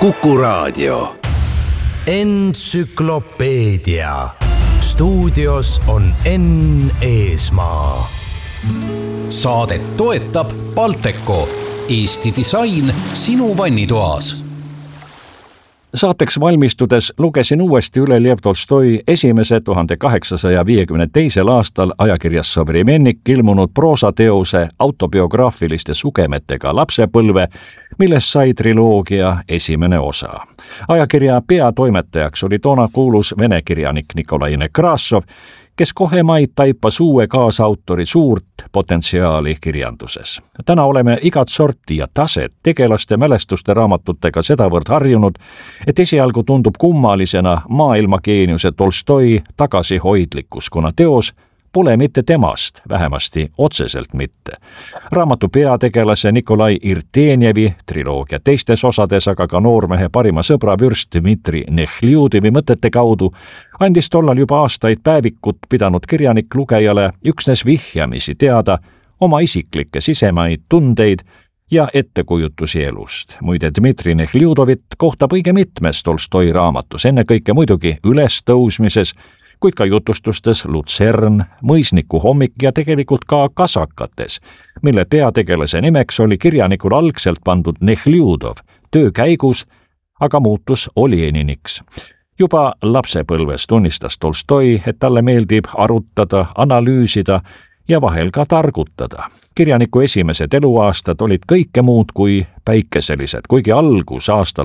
Kuku Raadio. Entsüklopeedia. Stuudios on Enn Eesmaa. Saadet toetab Balteco, Eesti disain sinu vannitoas. Saateks valmistudes lugesin uuesti üle Lev Tolstoi esimese 1852. aastal ajakirjas Sovremennik ilmunud proosateose autobiograafiliste sugemetega lapsepõlve, millest sai triloogia esimene osa. Ajakirja peatoimetajaks oli toona kuulus vene kirjanik Nikolai Nekrasov, kes kohe maid taipas uue kaasautori suurt potentsiaali kirjanduses. Täna oleme igat sorti ja taset tegelaste mälestuste raamatutega sedavõrd harjunud, et esialgu tundub kummalisena maailmageeniuse Tolstoi tagasihoidlikkus, kuna teos pole mitte temast, vähemasti otseselt mitte. Raamatu peategelase Nikolai Irtenjevi triloogia teistes osades, aga ka noormehe parima sõbra vürst Dmitri Nehliudivi mõtete kaudu andis tollal juba aastaid päevikut pidanud kirjanik lugejale üksnes vihjamisi teada oma isiklikke sisemaid tundeid ja ettekujutusi elust. Muide, Dmitri Nehliudovit kohtab õige mitmes Tolstoi raamatus, ennekõike muidugi Ülestõusmises, kuid ka jutustustes Lutsern, Mõisniku hommik ja tegelikult ka Kasakates, mille peategelase nimeks oli kirjanikul algselt pandud Nehliudov, töö käigus aga muutus Oleniniks. Juba lapsepõlves tunnistas Tolstoi, et talle meeldib arutada, analüüsida ja vahel ka targutada. Kirjaniku esimesed eluaastad olid kõike muud kui päikeselised, kuigi algus aastal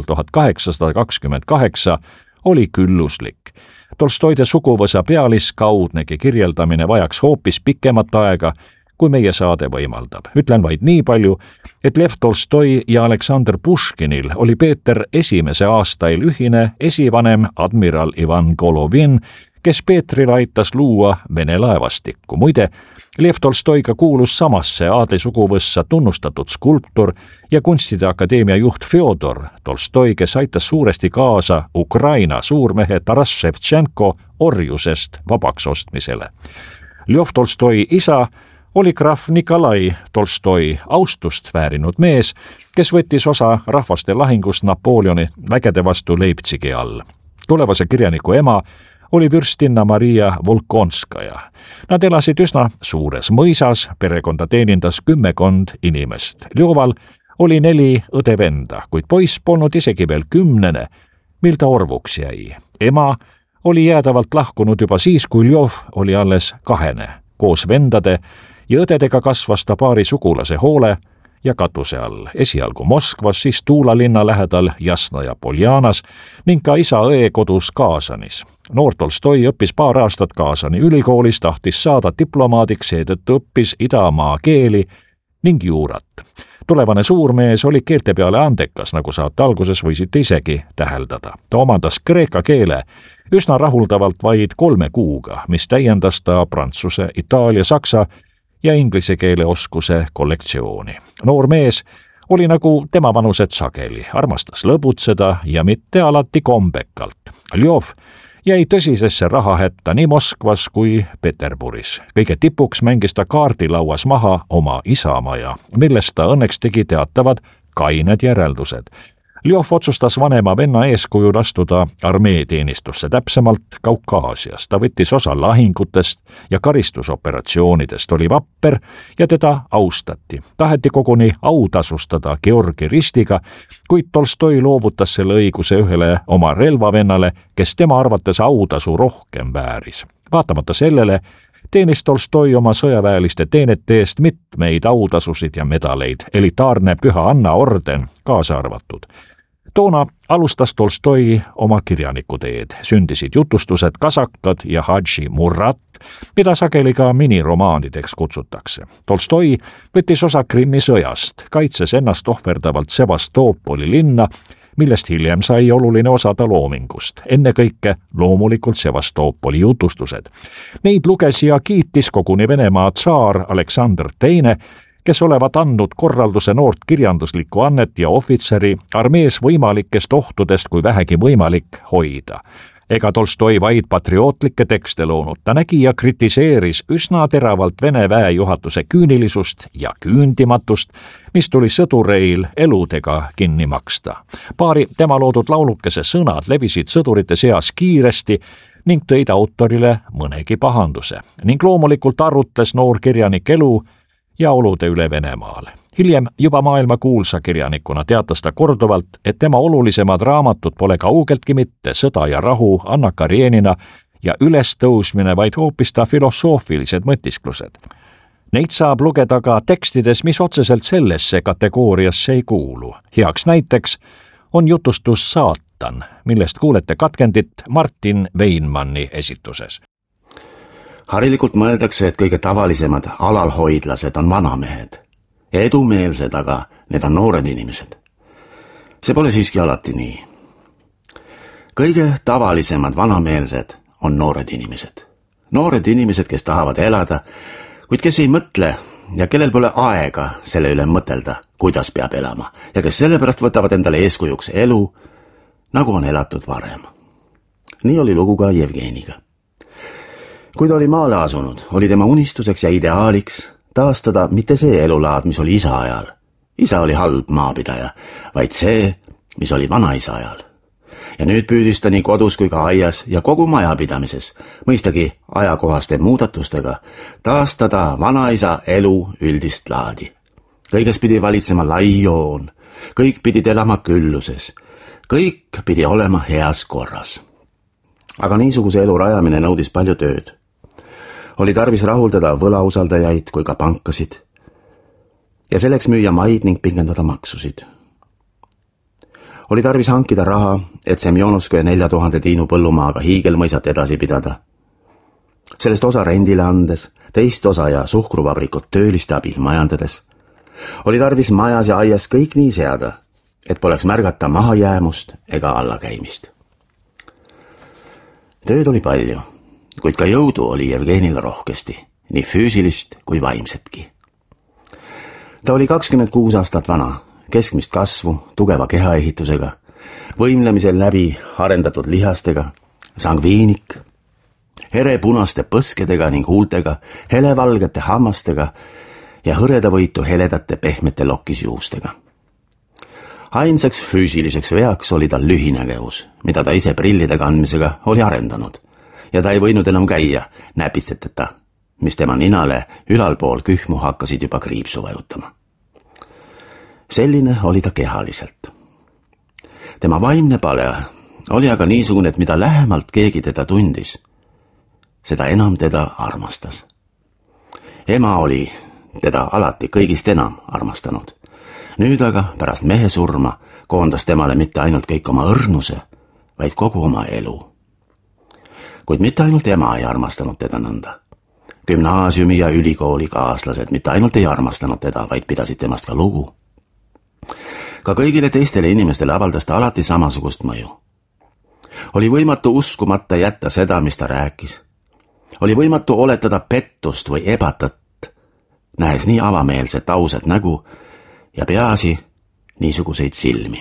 1828 oli külluslik. Tolstoide suguvõsa pealiskaudnegi kirjeldamine vajaks hoopis pikemat aega, kui meie saade võimaldab. Ütlen vaid nii palju, et Lev Tolstoi ja Aleksandr Puškinil oli Peeter esimese aastail ühine esivanem admiral Ivan Golovin, kes Peetril aitas luua Vene laevastikku. Muide, Lev Tolstoiga kuulus samasse aadlisuguvõssa tunnustatud skulptor ja Kunstide Akadeemia juht Fjodor Tolstoi, kes aitas suuresti kaasa Ukraina suurmehe Taras Ševtšenko orjusest vabaks ostmisele. Lev Tolstoi isa oli krahv Nikolai Tolstoi, austust väärinud mees, kes võttis osa rahvaste lahingust Napoleoni vägede vastu Leipzigi all. Tulevase kirjaniku ema oli vürstinna Maria Volkonskaja. Nad elasid üsna suures mõisas, perekonda teenindas 10 inimest. Ljoval oli 4 õde-venda, kuid poiss polnud isegi veel 10, mil ta orvuks jäi. Ema oli jäädavalt lahkunud juba siis, kui Ljov oli alles 2. Koos vendade ja õdedega kasvas ta paari sugulase hoole ja katuse all. Esialgu Moskvas, siis Tuula linna lähedal Jasnaja Poljanas ning ka isa õe kodus Kaasanis. Noor Tolstoi õppis paar aastat Kaasani ülikoolis, tahtis saada diplomaadiks, seetõttu õppis idamaa keeli ning juurat. Tulevane suurmees oli keelte peale andekas, nagu saate alguses võisite isegi täheldada. Ta omandas kreeka keele üsna rahuldavalt vaid 3 kuuga, mis täiendas ta prantsuse, itaalia, saksa ja inglise keele oskuse kollektsiooni. Noor mees oli nagu tema vanused sageli, armastas lõbutseda ja mitte alati kombekalt. Ljov jäi tõsisesse rahahätta nii Moskvas kui Peterburis. Kõige tipuks mängis ta kaardilauas maha oma isamaja, millest ta õnneks tegi teatavad kained järeldused. Ljov otsustas vanema venna eeskujul astuda armeeteenistusse, täpsemalt Kaukaasias. Ta võttis osa lahingutest ja karistusoperatsioonidest, oli vapper ja teda austati. Taheti koguni autasustada Georgi ristiga, kuid Tolstoi loovutas selle õiguse ühele oma relvavennale, kes tema arvates autasu rohkem vääris. Vaatamata sellele teenis Tolstoi oma sõjaväeliste teenete eest mitmeid autasusid ja medaleid, elitaarne Püha Anna orden kaasa arvatud. Toona alustas Tolstoi oma kirjanikuteed. Sündisid jutustused Kasakad ja Hadži Murat, mida sageli ka miniromaanideks kutsutakse. Tolstoi võttis osa Krimmi sõjast, kaitses ennast ohverdavalt Sevastoopoli linna, millest hiljem sai oluline osa ta loomingust. Ennekõike loomulikult Sevastoopoli jutustused. Neid luges ja kiitis koguni Venemaa tsaar Aleksandr II, kes olevat andnud korralduse noort kirjanduslikku annet ja ohvitseri armees võimalikest ohtudest kui vähegi võimalik hoida. Ega Tolstoi vaid patriootlikke tekste loonud, ta nägi ja kritiseeris üsna teravalt Vene väejuhatuse küünilisust ja küündimatust, mis tuli sõdureil eludega kinni maksta. Paari tema loodud laulukese sõnad levisid sõdurite seas kiiresti ning tõid autorile mõnegi pahanduse ning loomulikult arutles noor kirjanik elu ja olude üle Venemaal. Hiljem juba maailmakuulsa kirjanikuna teatas ta korduvalt, et tema olulisemad raamatud pole kaugeltki mitte Sõda ja rahu, Anna Karenina ja Ülestõusmine, vaid hoopis ta filosoofilised mõtisklused. Neid saab lugeda ka tekstides, mis otseselt sellesse kategooriasse ei kuulu. Heaks näiteks on jutustus Saatan, millest kuulete katkendit Martin Weinmanni esituses. Harilikult mõeldakse, et kõige tavalisemad alalhoidlased on vanamehed. Edumeelsed aga need on noored inimesed. See pole siiski alati nii. Kõige tavalisemad vanameelsed on noored inimesed. Noored inimesed, kes tahavad elada, kuid kes ei mõtle ja kellel pole aega selle üle mõtelda, kuidas peab elama ja kes sellepärast võtavad endale eeskujuks elu, nagu on elatud varem. Nii oli lugu ka Jevgeniga. Kui ta oli maale asunud, oli tema unistuseks ja ideaaliks taastada mitte see elulaad, mis oli isa ajal. Isa oli halb maapidaja, vaid see, mis oli vanaisa ajal. Ja nüüd püüdis ta nii kodus kui ka aias ja kogu majapidamises, mõistagi ajakohaste muudatustega, taastada vanaisa elu üldist laadi. Kõiges pidi valitsema lai joon, kõik pidid elama külluses, kõik pidi olema heas korras. Aga niisuguse elu rajamine nõudis palju tööd. Oli tarvis rahuldada võlausaldajaid kui ka pankasid ja selleks müüa maid ning pingendada maksusid. Oli tarvis hankida raha, et Semjonovskoja 4000 tiinu põllumaaga hiigelmõisat edasi pidada. Sellest osa rendile andes, teist osa ja suhkruvabrikut tööliste abil majandades, oli tarvis majas ja aias kõik nii seada, et poleks märgata mahajäämust ega allakäimist. Tööd oli palju, kuid ka jõudu oli Jevgenil rohkesti, nii füüsilist kui vaimsetki. Ta oli 26 aastat vana, keskmist kasvu, tugeva kehaehitusega, võimlemisel läbi arendatud lihastega, sangviinik, herepunaste põskedega ning huultega, helevalgete hammastega ja hõredavõitu heledate pehmete lokkisjuustega. Ainsaks füüsiliseks veaks oli tal lühinägevus, mida ta ise prillide kandmisega oli arendanud. Ja ta ei võinud enam käia näpitseteta, mis tema ninale ülalpool kühmu hakkasid juba kriipsu vajutama. Selline oli ta kehaliselt. Tema vaimne pale oli aga niisugune, et mida lähemalt keegi teda tundis, seda enam teda armastas. Ema oli teda alati kõigist enam armastanud. Nüüd aga pärast mehe surma koondas temale mitte ainult kõik oma õrnuse, vaid kogu oma elu. Kuid mitte ainult ema ei armastanud teda nõnda. Gümnaasiumi ja ülikooli kaaslased mitte ainult ei armastanud teda, vaid pidasid temast ka lugu. Ka kõigile teistele inimestele avaldas ta alati samasugust mõju. Oli võimatu uskumata jätta seda, mis ta rääkis. Oli võimatu oletada pettust või ebatat, nähes nii avameelset ausat nägu ja peaasi niisuguseid silmi.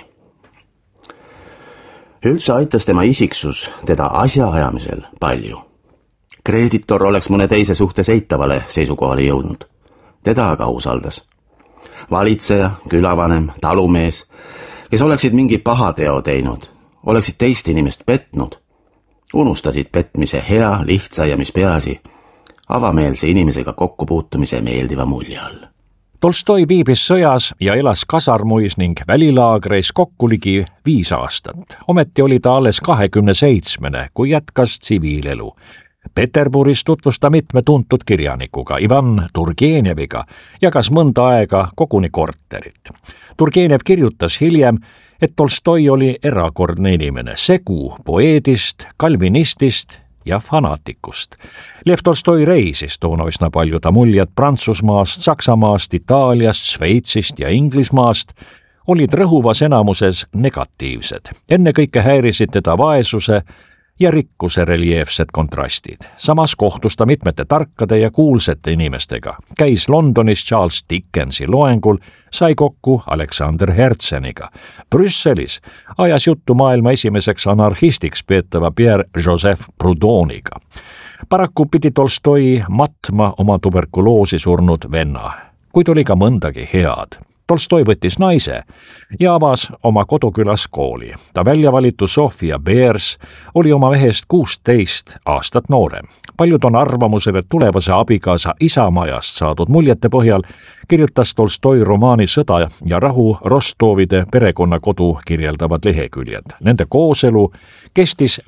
Üldse aitas tema isiksus teda asja ajamisel palju. Kreditor oleks mõne teise suhtes eitavale seisukohale jõudnud. Teda aga usaldas. Valitseja, külavanem, talumees, kes oleksid mingi pahateo teinud, oleksid teist inimest petnud, unustasid petmise hea, lihtsa ja mis peaasi, avameelse inimesega kokkupuutumise meeldiva mulje all. Tolstoi viibis sõjas ja elas kasarmuis ning välilaagreis kokku ligi 5 aastat. Ometi oli ta alles 27, kui jätkas tsiviilelu. Peterburis tutvus ta mitme tuntud kirjanikuga, Ivan Turgeneviga, jagas mõnda aega koguni korterit. Turgenev kirjutas hiljem, et Tolstoi oli erakordne inimene, segu poeedist, kalvinistist ja fanaatikust. Lev Tolstoi reisis toona üsna palju, ta muljed Prantsusmaast, Saksamaast, Itaaliast, Šveitsist ja Inglismaast olid rõhuvas enamuses negatiivsed. Ennekõike häirisid teda vaesuse ja rikkuse reljeefsed kontrastid. Samas kohtus ta mitmete tarkade ja kuulsate inimestega. Käis Londonis Charles Dickensi loengul, sai kokku Alexander Hertzeniga. Brüsselis ajas juttu maailma esimeseks anarhistiks peetava Pierre-Joseph Proudhoniga. Paraku pidi Tolstoi matma oma tuberkuloosi surnud venna, kuid oli ka mõndagi head. Tolstoi võttis naise ja avas oma kodukülas kooli. Ta väljavalitu Sofia Beers oli oma mehest 16 aastat noorem. Paljud on arvamusel, et tulevase abikaasa isamajast saadud muljete põhjal kirjutas Tolstoi romaani Sõda ja rahu Rostovide perekonnakodu kirjeldavad leheküljed. Nende kooselu kestis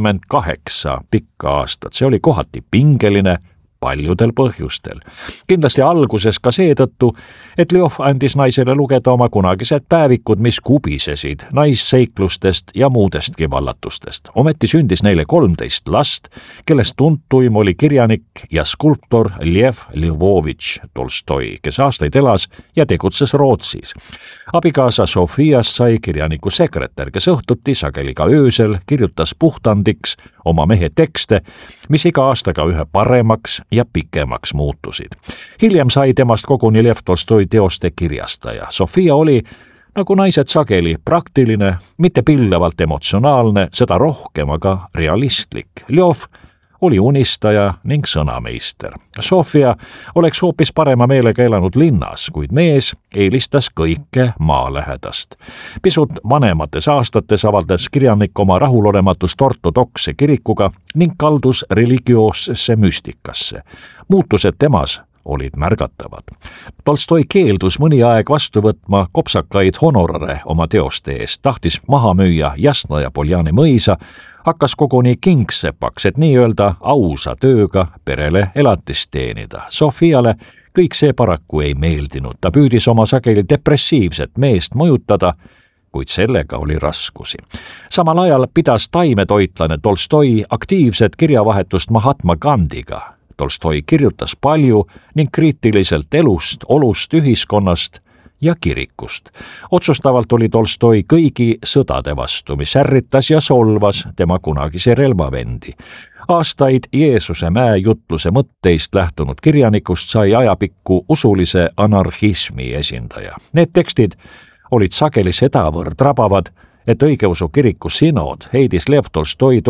48 pikka aastat. See oli kohati pingeline, paljudel põhjustel. Kindlasti alguses ka seetõttu, et Ljov andis naisele lugeda oma kunagised päevikud, mis kubisesid naisseiklustest ja muudestki vallatustest. Ometi sündis neile 13 last, kellest tuntuim oli kirjanik ja skulptor Lev Lvovitš Tolstoi, kes aastaid elas ja tegutses Rootsis. Abikaasa Sofiast sai kirjaniku sekretär, kes õhtuti, sageli ka öösel, kirjutas puhtandiks oma mehe tekste, mis iga aastaga ühe paremaks ja pikemaks muutusid. Hiljem sai temast koguni Lev Tolstoi teoste kirjastaja. Sofia oli, nagu naised sageli, praktiline, mitte pillavalt emotsionaalne, seda rohkem aga realistlik. Ljov oli unistaja ning sõnameister. Sofia oleks hoopis parema meelega elanud linnas, kuid mees eelistas kõike maalähedast. Pisut vanemates aastates avaldas kirjanik oma rahulolematust ortodokse kirikuga ning kaldus religioossesse müstikasse. Muutused temas olid märgatavad. Tolstoi keeldus mõni aeg vastu võtma kopsakaid honorare oma teoste eest, tahtis maha müüa Jasna ja Poljani mõisa, hakkas koguni kingsepaks, et nii-öelda ausa tööga perele elatist teenida. Sofiale kõik see paraku ei meeldinud. Ta püüdis oma sageli depressiivset meest mõjutada, kuid sellega oli raskusi. Samal ajal pidas taimetoitlane Tolstoi aktiivset kirjavahetust Mahatma Gandhiga. Tolstoi kirjutas palju ning kriitiliselt elust, olust, ühiskonnast ja kirikust. Otsustavalt oli Tolstoi kõigi sõdade vastu, mis ärritas ja solvas tema kunagisi relvavendi. Aastaid Jeesuse mäejutluse mõtteist lähtunud kirjanikust sai ajapikku usulise anarhismi esindaja. Need tekstid olid sageli sedavõrd rabavad, et õigeusu kiriku synod heidis Lev Tolstoi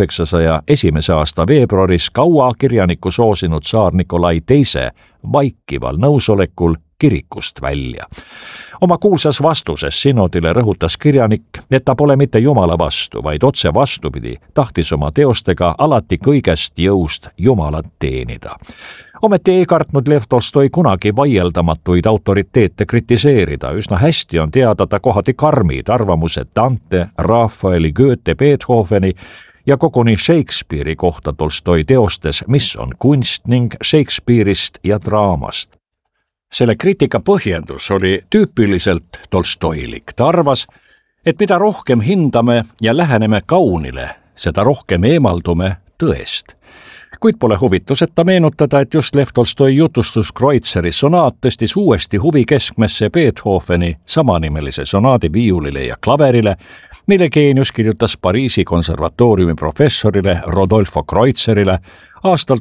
1901. aasta veebruaris kaua kirjaniku soosinud tsaar Nikolai II vaikival nõusolekul kirikust välja. Oma kuulsas vastuses synodile rõhutas kirjanik, et ta pole mitte Jumala vastu, vaid otse vastupidi, tahtis oma teostega alati kõigest jõust Jumalat teenida. Ometi ei kartnud Lev Tolstoi kunagi vaieldamatuid autoriteete kritiseerida. Üsna hästi on teada ta kohati karmid arvamused Dante, Raphaeli, Goethe, Beethoveni ja koguni Shakespeare'i kohta Tolstoi teostes, mis on kunst ning Shakespeare'ist ja draamast. Selle kriitika põhjendus oli tüüpiliselt tolstoilik. Ta arvas, et mida rohkem hindame ja läheneme kaunile, seda rohkem eemaldume tõest. Kuid pole huvituseta meenutada, et just Lev Tolstoi jutustus Kreutzeri sonaat tõstis uuesti huvi keskmesse Beethoveni samanimelise sonaadi viiulile ja klaverile, mille geenius kirjutas Pariisi konservatooriumi professorile Rodolfo Kreutzerile aastal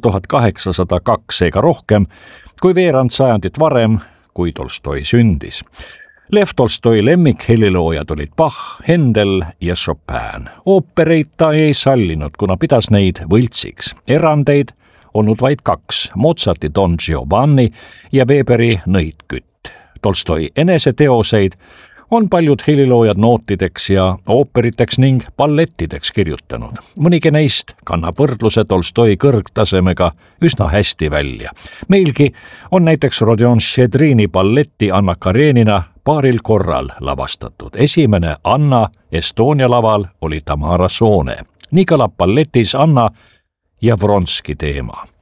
1802 ega rohkem kui veerand sajandit varem, kui Tolstoi sündis. Lev Tolstoi lemmikheliloojad olid Bach, Händel ja Chopin. Oopereid ta ei sallinud, kuna pidas neid võltsiks. Erandeid olnud vaid 2, Mozarti Don Giovanni ja Weberi Nõidkütt. Tolstoi eneseteoseid on paljud heliloojad nootideks ja ooperiteks ning ballettideks kirjutanud. Mõnigi neist kannab võrdluse Tolstoi kõrgtasemega üsna hästi välja. Meilgi on näiteks Rodion Ščedrini balletti Anna Karenina paaril korral lavastatud. Esimene Anna Estonia laval oli Tamara Soone. Nii kõlab balletis Anna ja Vronski teema.